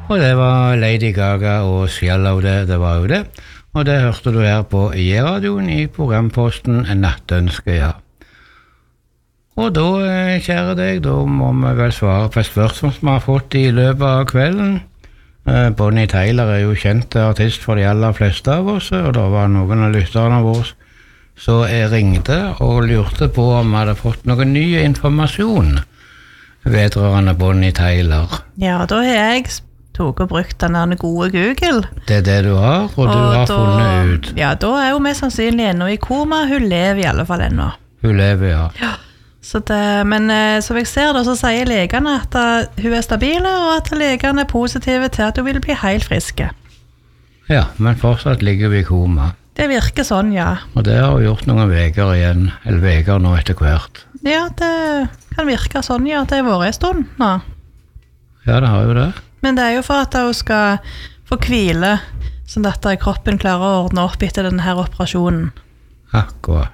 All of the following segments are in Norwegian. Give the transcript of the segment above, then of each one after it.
Og det var Lady Gaga og Shallow, det var jo det. Og det hørte du her på J-radioen i programposten Nattønske, ja. Og da, kjære deg, da må vi vel svare på et spørsmål som vi har fått i løpet av kvelden. Bonnie Tyler er jo kjent artist for de aller fleste av oss, og da var noen av lytterne våre så jeg ringte og lurte på om vi hadde fått noen ny informasjon vedrørende Bonnie Tyler. Ja, da har jeg tok og brukt den gode Google. Det er det du har, og du har funnet ut. Ja, da er hun mest sannsynlig ennå i koma. Hun lever i alle fall ennå. Hun lever, ja. Ja. Så men som jeg ser da, så sier legene at hun er stabile, og at legene er positive til at hun vil bli helt friske. Ja, men fortsatt ligger vi i koma. Det virker sånn, ja. Og det har hun gjort noen veker igjen, eller veker nå etter hvert. Ja, det kan virke sånn, ja, at det har vært en stund nå. Ja, det har jo det. Men det er jo for at hun skal få hvile, sånn at kroppen klarer å ordne opp etter denne her operasjonen. Akkurat.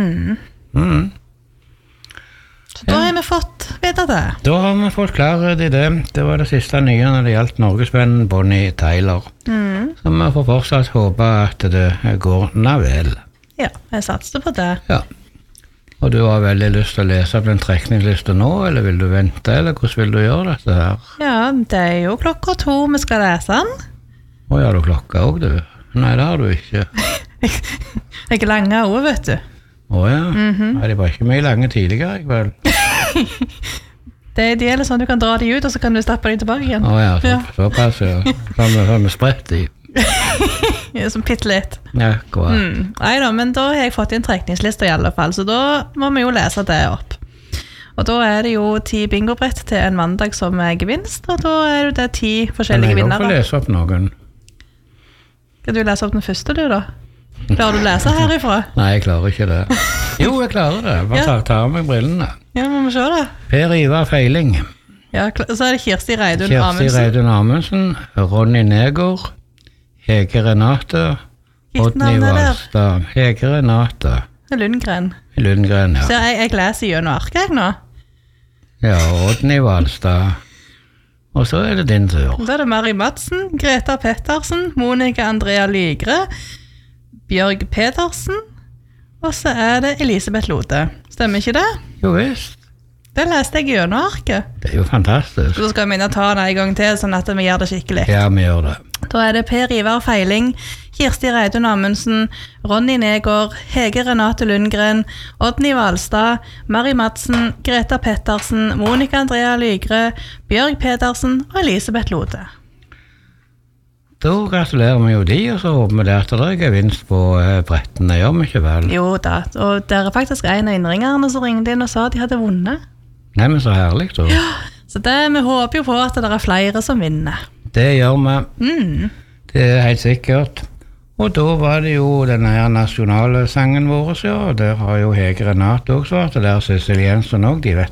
Så da har vi fått vite det. Da har vi fått klarhet i det. Det var det siste nye når det gjaldt norgesvennen Bonnie Tyler. Så vi får fortsatt håpe at det går vel. Ja, jeg satser på det. Ja. Og du har veldig lyst til å lese opp den trekningsliste nå, eller vil du vente, eller hvordan vil du gjøre dette her? Ja, det er jo 2:00 vi skal lese den. Ja, du klokka også, du. Nei, det har du ikke. Jeg er lange ord, vet du. Ja. Nei, de var ikke mye lange tidligere, ikke vel? Det er ideelt sånn du kan dra de ut, og så kan du stappe de tilbake igjen. Såpass, ja. Sånn med spredt i. Ja, som pitt litt. Ja, godt. Neida, men da har jeg fått en trekningsliste i alle fall, så da må vi jo lese det opp. Og da er det jo 10 bingobrett til en mandag som er gevinst, og da er det 10 forskjellige vinnere. Men jeg kan få lese opp noen. Skal du lese opp den første, du da? Klarer du å lese herifra? Nei, jeg klarer ikke det. Jo, jeg klarer det. Bare ta av meg brillene. Ja, må vi se det. Per Ivar Feiling. Ja, så er det Kirsti Reidun Amundsen, Ronny Negård, Hege Renate, Odny Valstad. Hege Renate. Lundgren, ja. Så jeg leser gjennom arket, jeg nå. Ja, Odny Valstad. Og så er det din tur. Så er det Mari Madsen, Greta Pettersen, Monica Andrea Lygre, Bjørg Pedersen, og så er det Elisabeth Lode. Stemmer ikke det? Jo visst. Det leste jeg gjennom arket. Det er jo fantastisk. Så skal vi ta den en gang til, sånn at vi gjør det skikkelig. Ja, vi gjør det. Da er det Per Ivar Feiling, Kirsti Reidun Amundsen, Ronny Negård, Hege Renate Lundgren, Odny Valstad, Mari Madsen, Greta Pettersen, Monica Andrea Lygre, Bjørg Pedersen og Elisabeth Lode. Da gratulerer vi jo de, og så håper vi det at det er gevinst på brettene, gjør vi ikke vel? Jo da, og det er faktisk en av innringerne som ringte inn og sa at de hadde vunnet. Nei, men så herlig da. Ja, så vi håper jo på at det er flere som vinner. Det gjør vi. Det er helt sikkert. Og da var det jo denne her nasjonale sangen vår, ja, og der har jo Hege Renate også svart, og der Cecilie Jensen også, de vet